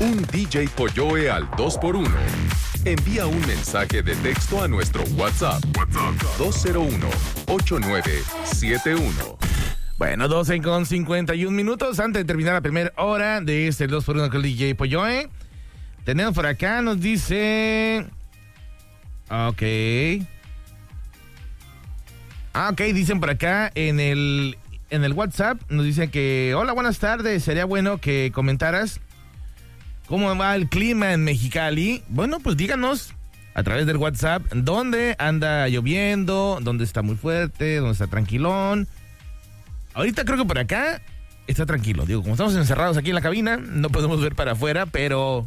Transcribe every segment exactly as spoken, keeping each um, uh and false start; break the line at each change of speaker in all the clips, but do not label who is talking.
un D J Polloe al dos por uno. Envía un mensaje de texto a nuestro WhatsApp. WhatsApp dos cero uno, ocho nueve siete uno.
Bueno, doce con cincuenta y un minutos antes de terminar la primera hora de este dos por uno con el D J Polloe. Tenemos por acá, nos dice... Ok. Ah, ok, dicen por acá en el, en el WhatsApp, nos dicen que... Hola, buenas tardes, sería bueno que comentaras cómo va el clima en Mexicali. Bueno, pues díganos a través del WhatsApp dónde anda lloviendo, dónde está muy fuerte, dónde está tranquilón. Ahorita creo que por acá está tranquilo. Digo, como estamos encerrados aquí en la cabina, no podemos ver para afuera, pero...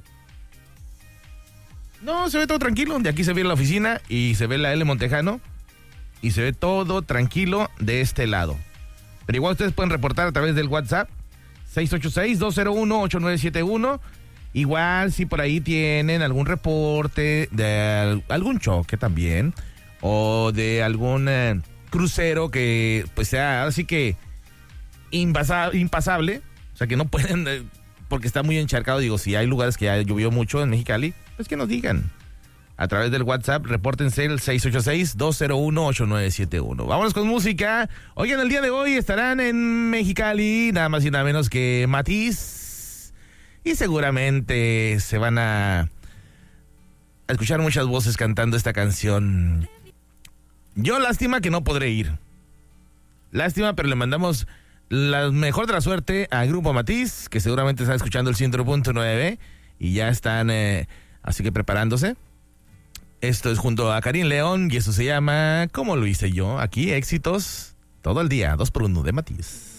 No, se ve todo tranquilo. De aquí se ve la oficina y se ve la L Montejano y se ve todo tranquilo de este lado. Pero igual ustedes pueden reportar a través del WhatsApp seis ocho seis, dos cero uno, ocho nueve siete uno. Igual si por ahí tienen algún reporte de algún choque también o de algún eh, crucero que pues sea así que impasa- impasable, o sea que no pueden eh, porque está muy encharcado. Digo, si hay lugares que ya llovió mucho en Mexicali, pues que nos digan. A través del WhatsApp, repórtense el seis ocho seis, dos cero uno, ocho nueve siete uno. Vámonos con música. Oigan, el día de hoy estarán en Mexicali, nada más y nada menos que Matiz. Y seguramente se van a, a escuchar muchas voces cantando esta canción. Yo lástima que no podré ir. Lástima, pero le mandamos la mejor de la suerte al Grupo Matiz, que seguramente está escuchando el ciento punto nueve y ya están... Eh, Así que preparándose. Esto es junto a Karim León y eso se llama ¿Cómo lo hice yo? Aquí éxitos todo el día, dos por uno de Matiz.